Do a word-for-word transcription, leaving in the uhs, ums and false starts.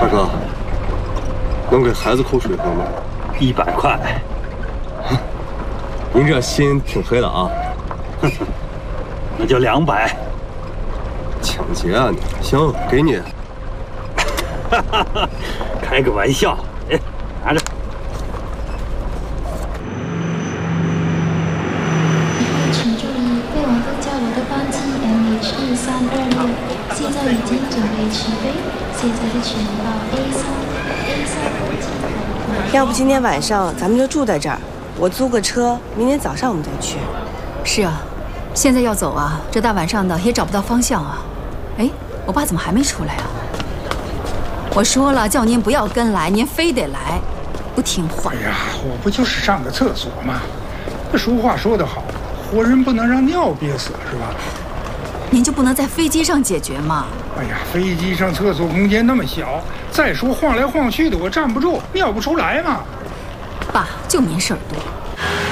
大哥，能给孩子扣水费吗？ 一百块。 您这心挺黑的啊。 那就两百。 抢劫啊你！行，给你。 开个玩笑，哎，拿着。 以后请注意，飞往东交流的班机 M H 一三二六，现在已经准备起飞，现在的全到 A 三 A 三登机口。 要不今天晚上咱们就住在这儿，我租个车，明天早上我们再去。 是啊，现在要走啊，这大晚上的也找不到方向啊。哎，我爸怎么还没出来啊？我说了，叫您不要跟来，您非得来，不听话。 哎呀，我不就是上个厕所吗？这俗话说得好，活人不能让尿憋死，是吧？ 您就不能在飞机上解决吗？ 哎呀，飞机上厕所空间那么小，再说晃来晃去的，我站不住，尿不出来嘛。 爸，就您事儿多。